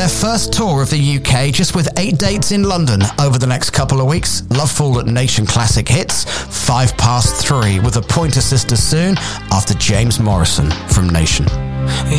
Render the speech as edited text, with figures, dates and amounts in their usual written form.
their first tour of the UK, just with 8 dates in London over the next couple of weeks. Loveful at Nation Classic Hits, 3:05, with a Pointer Sisters soon, after James Morrison from Nation.